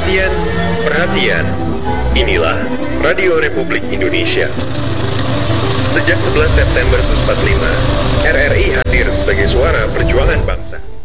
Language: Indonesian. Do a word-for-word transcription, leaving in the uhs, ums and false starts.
Perhatian, perhatian. Inilah Radio Republik Indonesia. Sejak sebelas September seribu sembilan ratus empat puluh lima, R R I hadir sebagai suara perjuangan bangsa.